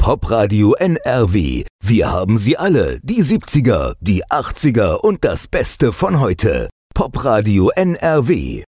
Popradio NRW. Wir haben sie alle. Die 70er, die 80er und das Beste von heute. Popradio NRW.